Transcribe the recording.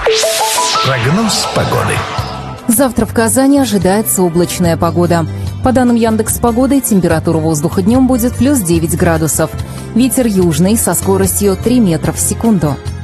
Прогноз погоды. Завтра в Казани ожидается облачная погода. По данным Яндекс.Погоды, температура воздуха днем будет плюс 9 градусов. Ветер южный со скоростью 3 метра в секунду.